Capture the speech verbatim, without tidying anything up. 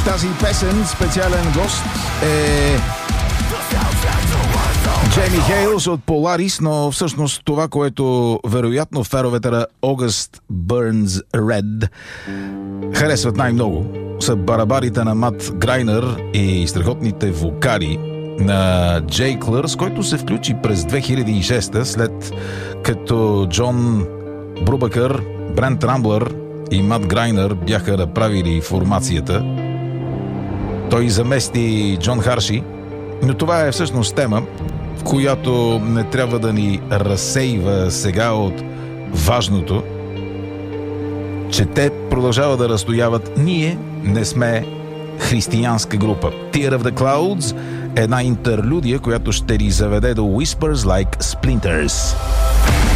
тази песен специален гост е Джейми Хейлс от Polaris, но всъщност това, което вероятно феровете на August Burns Red харесват най-много, са барабарите на Мат Грайнер и страхотните вокали на Джей Клърс, който се включи през две хиляди и шеста, след като Джон Брубакър, Брент Рамблър и Мат Грайнер бяха направили формацията. Той замести Джон Харши, но това е всъщност тема, която не трябва да ни разсейва сега от важното, че те продължават да разстояват. Ние не сме християнска група. Tear of the Clouds е една интерлюдия, която ще ни заведе до Whispers Like Splinters.